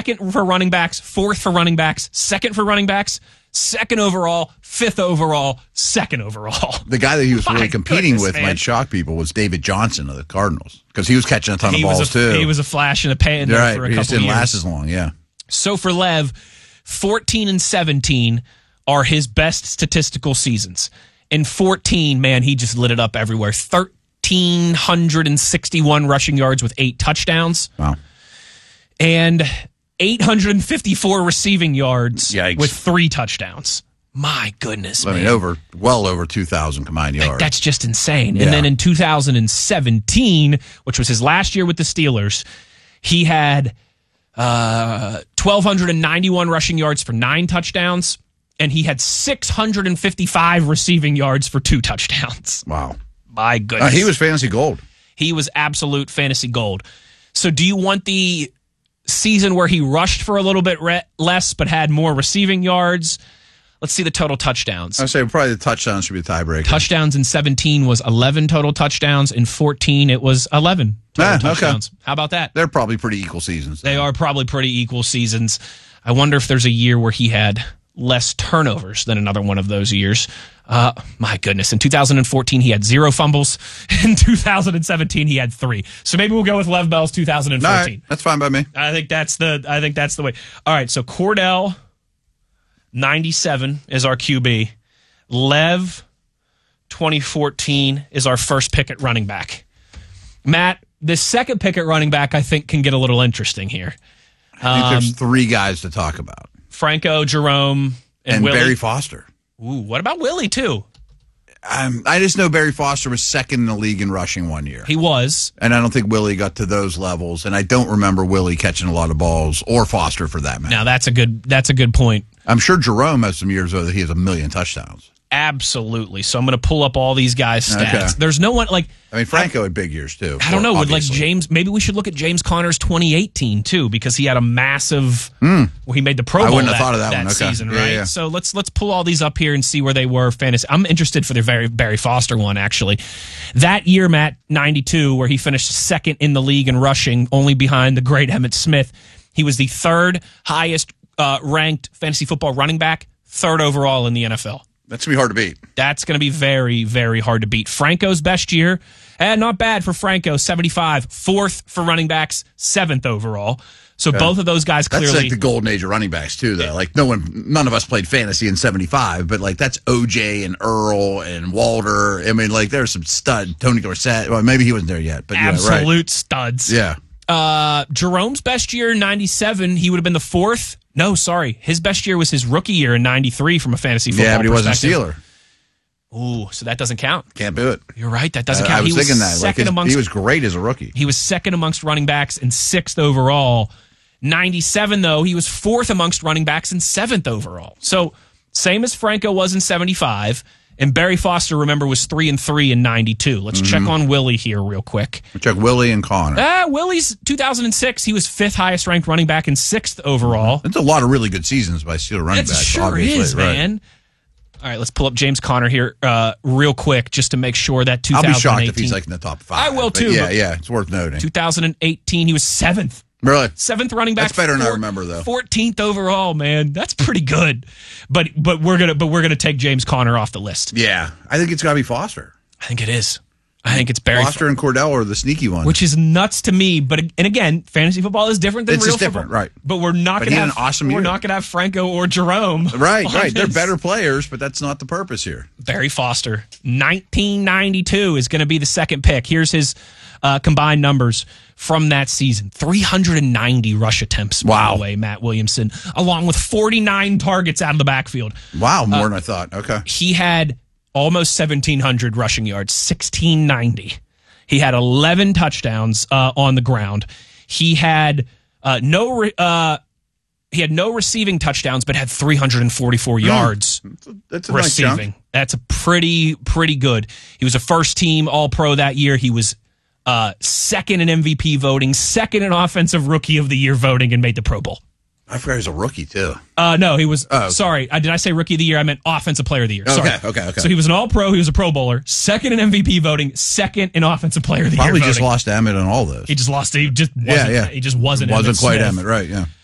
second for running backs, fourth for running backs, second for running backs, second overall, fifth overall, second overall. The guy that he was really competing with might shock people was David Johnson of the Cardinals because he was catching a ton of balls too. He was a flash in the pan there for a couple of years. He just didn't last as long, yeah. So for Lev, 14 and 17 are his best statistical seasons. In 14, man, he just lit it up everywhere. 1,361 rushing yards with 8 touchdowns. Wow. And 854 receiving yards with 3 touchdowns. My goodness, man. I mean, well over 2,000 combined yards. That's just insane. Yeah. And then in 2017, which was his last year with the Steelers, he had 1,291 rushing yards for 9 touchdowns, and he had 655 receiving yards for 2 touchdowns. Wow. My goodness. He was fantasy gold. He was absolute fantasy gold. So do you want the season where he rushed for a little bit less but had more receiving yards? Let's see the total touchdowns. I'd say probably the touchdowns should be the tiebreaker. Touchdowns in 17 was 11 total touchdowns. In 14, it was 11 total touchdowns. Okay. How about that? They're probably pretty equal seasons. They are probably pretty equal seasons. I wonder if there's a year where he had less turnovers than another one of those years. My goodness. In 2014, he had 0 fumbles. In 2017, he had 3. So maybe we'll go with Lev Bell's 2014. All right, that's fine by me. I think that's the way. All right, so Cordell, 97 is our QB. Lev, 2014 is our first pick at running back. Matt, the second pick at running back I think can get a little interesting here. I think there's 3 guys to talk about. Franco, Jerome, and Willie. Barry Foster. Ooh, what about Willie, too? I just know Barry Foster was second in the league in rushing one year. He was. And I don't think Willie got to those levels. And I don't remember Willie catching a lot of balls, or Foster for that matter. Now, that's a good point. I'm sure Jerome has some years that he has 1 million touchdowns. Absolutely. So I'm going to pull up all these guys' stats. Okay. There's no one like. I mean, Franco had big years too. I don't know. Would like James? Maybe we should look at James Conner's 2018 too, because he had a massive. Well, he made the Pro Bowl. I wouldn't have thought of that one. Season, yeah, right? Yeah. So let's pull all these up here and see where they were fantasy. I'm interested for the Barry Foster one actually. That year, Matt, 92, where he finished second in the league in rushing, only behind the great Emmitt Smith. He was the 3rd highest ranked fantasy football running back, 3rd overall in the NFL. That's going to be hard to beat. That's going to be very, very hard to beat. Franco's best year, not bad for Franco, 75. 4th for running backs, 7th overall. So both of those guys clearly. That's like the golden age of running backs, too, though. Yeah. Like, none of us played fantasy in 75, but, like, that's OJ and Earl and Walter. I mean, like, there's some stud. Tony Dorsett. Well, maybe he wasn't there yet, but absolute studs. Yeah. Jerome's best year, 97, he would have been the 4th. No, sorry. His best year was his rookie year in 93 from a fantasy football perspective. Yeah, but he wasn't a Steeler. Ooh, so that doesn't count. Can't do it. You're right. That doesn't count. I was thinking that. He was great as a rookie. He was second amongst running backs and 6th overall. 97, though, he was 4th amongst running backs and 7th overall. So same as Franco was in 75. And Barry Foster, remember, was 3-3 in 92. Let's check on Willie here real quick. We'll check Willie and Connor. Willie's 2006. He was 5th highest ranked running back and 6th overall. That's a lot of really good seasons by Steeler running backs. It sure is, man. All right, let's pull up James Conner here real quick just to make sure that 2018. I'll be shocked if he's like in the top 5. I will too. Yeah, it's worth noting. 2018, he was 7th. Really? 7th running back. That's better than I remember, though. 14th overall, man. That's pretty good. But we're gonna take James Conner off the list. Yeah, I think it's got to be Foster. I think it is. I think it's Barry Foster and Cordell are the sneaky ones, which is nuts to me. And again, fantasy football is different than real football. Different, right? But we're not going to have an awesome year. We're not going to have Franco or Jerome. Right. They're better players, but that's not the purpose here. Barry Foster, 1992 is going to be the second pick. Here's his combined numbers from that season: 390 rush attempts. By the way, Matt Williamson, along with 49 targets out of the backfield. Wow, more than I thought. Okay, he had almost 1,700 rushing yards, 1,690. He had 11 touchdowns on the ground. He had no receiving touchdowns, but had 344 yards that's a receiving. Nice chunk. That's a pretty good. He was a first-team All-Pro that year. He was second in MVP voting, second in Offensive Rookie of the Year voting, and made the Pro Bowl. I forgot he was a rookie, too. No, he was... Sorry, did I say Rookie of the Year? I meant Offensive Player of the Year. Sorry. Okay. So he was an All-Pro, he was a Pro Bowler, second in MVP voting, second in Offensive Player of the Year Probably voting. just lost to Emmett on all those. He just lost. He just wasn't Wasn't Emmitt quite Smith. Emmett, right, yeah.